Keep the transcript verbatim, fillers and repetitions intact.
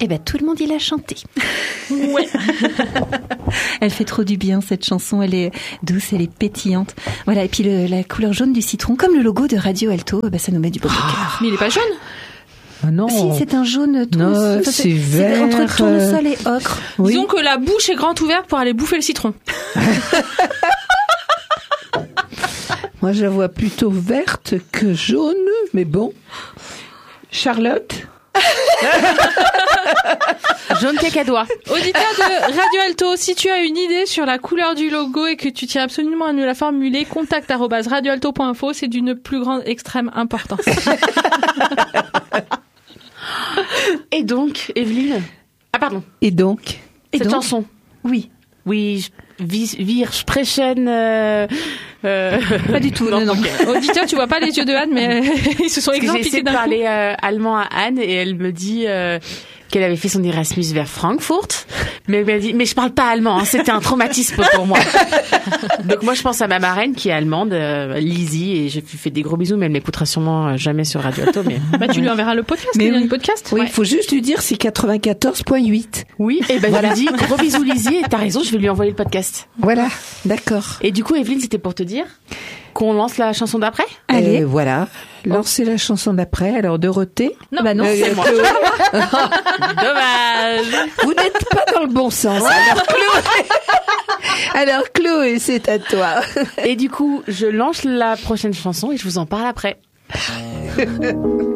Eh ben, tout le monde, il a chanté. Ouais. Elle fait trop du bien, cette chanson. Elle est douce, elle est pétillante. Voilà. Et puis, le, la couleur jaune du citron, comme le logo de Radio Alto, ben, ça nous met du baume au cœur. Mais il est pas jaune? Ah non. Si, c'est un jaune non, tournesol. c'est, c'est vert. C'est entre tournesol et ocre. Oui. Disons que la bouche est grande ouverte pour aller bouffer le citron. Moi, je la vois plutôt verte que jaune, mais bon. Charlotte? Jaune cacadois. Auditeur de Radio Alto, si tu as une idée sur la couleur du logo et que tu tiens absolument à nous la formuler, contact arobase radioalto point info, c'est d'une plus grande extrême importance. Et donc, Evelyne? Ah, pardon. Et donc? Et Cette donc chanson? Oui. Oui, wir sprechen... Euh, euh... Pas du tout, non, non. Okay. Auditeur, tu vois pas les yeux de Anne, mais ils se sont exemptés d'un coup. J'ai essayé de parler euh, allemand à Anne et elle me dit... Euh, qu'elle avait fait son Erasmus vers Francfort, mais elle m'a dit mais je parle pas allemand, hein, c'était un traumatisme pour moi. Donc moi je pense à ma marraine qui est allemande, euh, Lizzie, et je lui fais des gros bisous, mais elle m'écoutera sûrement jamais sur Radio Alto. Mais bah tu lui enverras le podcast, mais il y a oui. un podcast. Oui, il ouais. faut juste lui dire c'est quatre-vingt-quatorze virgule huit. Oui, et ben voilà. Je lui dis gros bisous Lizzie, et t'as raison, je vais lui envoyer le podcast. Voilà, d'accord. Et du coup Evelyne, c'était pour te dire qu'on lance la chanson d'après. Allez, euh, voilà. Lancez la chanson d'après. Alors Dorothée. Non, bah non, euh, c'est moi. Dommage. Vous n'êtes pas dans le bon sens. Alors Chloé, alors Chloé, c'est à toi. Et du coup, je lance la prochaine chanson et je vous en parle après.